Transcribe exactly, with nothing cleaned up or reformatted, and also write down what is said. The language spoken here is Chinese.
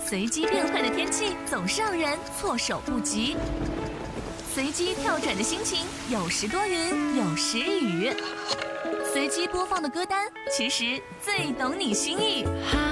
随机变换的天气总是让人措手不及。随机跳转的心情，有时多云，有时雨。随机播放的歌单，其实最懂你心意。